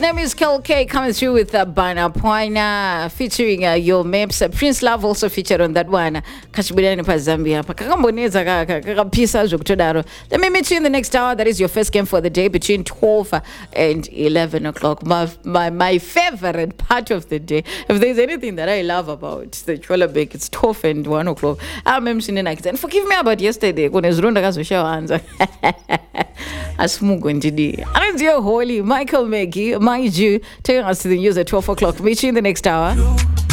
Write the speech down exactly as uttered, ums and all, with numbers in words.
name is Kel K, coming through with uh, Bana Poina featuring uh, Your Maps. Uh, Prince Love also featured on that one. Kachibudani pa Zambia. Kakamboneza kaka kakapisa zokutodaro. Let me meet you in the next hour. That is your first game for the day between twelve and eleven o'clock. My, my my favorite part of the day. If there's anything that I love about the Chola Bake, it's twelve and one o'clock. I'm mentioning and forgive me about yesterday. When Zrunda Kazusha answer. Asmugo indeed. I'm dear Holy Michael Maggie, mind you, taking us to the news at twelve o'clock. Meet you in the next hour.